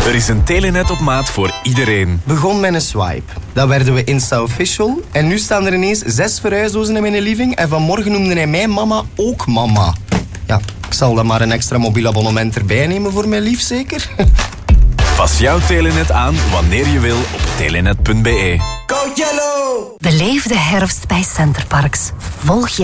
Er is een Telenet op maat voor iedereen. Begon met een swipe. Dan werden we Insta-official. En nu staan er ineens 6 verhuisdozen in mijn living. En vanmorgen noemde hij mij mama ook mama. Ja, ik zal dan maar een extra mobiel abonnement erbij nemen voor mijn lief, zeker? Pas jouw Telenet aan wanneer je wil op telenet.be. Go Yellow! Beleef de herfst bij Centerparks. Volg je